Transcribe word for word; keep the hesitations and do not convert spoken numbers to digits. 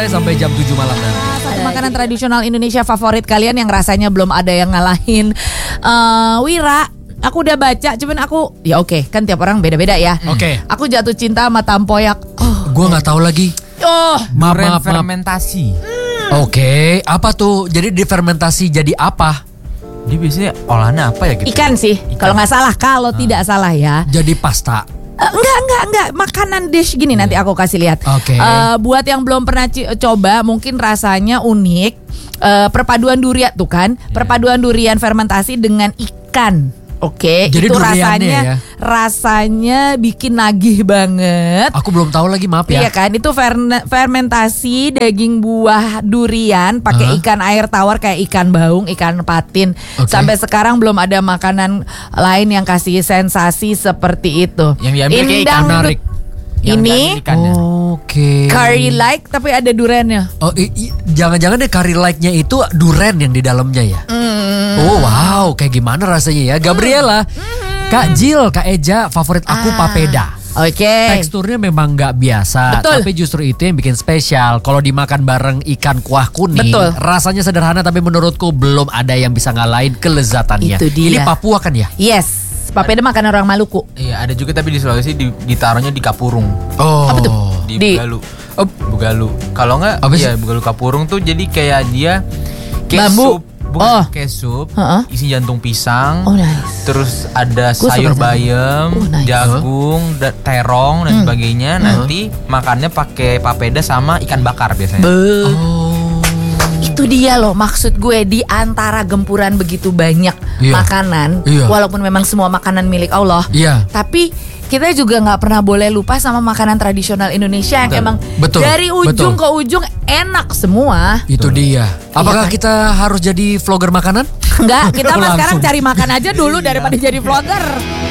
Sampai jam tujuh malam nanti. Satu makanan tradisional Indonesia favorit kalian yang rasanya belum ada yang ngalahin. uh, Wira, aku udah baca, cuman aku ya oke, okay, kan tiap orang beda-beda ya. Oke. Okay. Aku jatuh cinta sama tempoyak. Oh, Gue nggak tahu lagi. Oh, maaf, durian maaf, maaf. fermentasi. Hmm. Oke, okay. Apa tuh? Jadi difermentasi jadi apa? Dia biasanya olahannya apa ya gitu? Ikan sih, kalau nggak salah, kalau ah. tidak salah ya. Jadi pasta. Uh, enggak, enggak, enggak. Makanan dish gini nanti aku kasih lihat. Oke. Okay. Uh, buat yang belum pernah c- coba, mungkin rasanya unik. Uh, perpaduan durian tuh kan, yeah. Perpaduan durian fermentasi dengan ikan. Oke, okay, itu rasanya ya? Rasanya bikin nagih banget. Aku belum tahu lagi, maaf ya. Iya kan, itu fer- fermentasi daging buah durian pakai uh-huh. ikan air tawar kayak ikan baung, ikan patin. Okay. Sampai sekarang belum ada makanan lain yang kasih sensasi seperti itu. Yang diambil kayak ikan menarik. Ini oke okay. curry like tapi ada duriannya. Oh, i- i- jangan-jangan deh curry like-nya itu durian yang di dalamnya ya. Mm. Oh wow, kayak gimana rasanya ya, Gabriela, mm. Kak Jill, Kak Eja, favorit aku ah. papeda. Oke. Okay. Teksturnya memang nggak biasa, betul. Tapi justru itu yang bikin spesial. Kalau dimakan bareng ikan kuah kuning, betul. Rasanya sederhana tapi menurutku belum ada yang bisa ngalahin kelezatannya. Itu dia. Ini Papua kan ya? Yes. Papeda makanan orang Maluku. Iya, ada juga tapi di Sulawesi di, ditaruhnya di kapurung. Oh. Apa tuh? Di, di bugalu. Oh, bugalu. Kalau enggak, ya bugalu kapurung tuh jadi kayak dia kayak bambu. Sup, bukan oh. kayak sup, uh-uh. isi jantung pisang. Oh, nice. Terus ada Gua sayur bayam, oh, nice. jagung, da- terong dan hmm. sebagainya. Hmm. Nanti makannya pakai papeda sama ikan bakar biasanya. Be- oh. Itu dia loh, maksud gue, di antara gempuran begitu banyak yeah. makanan, yeah. walaupun memang semua makanan milik Allah, yeah. tapi kita juga nggak pernah boleh lupa sama makanan tradisional Indonesia yang betul. emang betul. dari ujung betul. ke ujung enak semua. Itu dia. Apakah iya, kita harus jadi vlogger makanan? Enggak, kita mah sekarang cari makan aja dulu daripada jadi vlogger.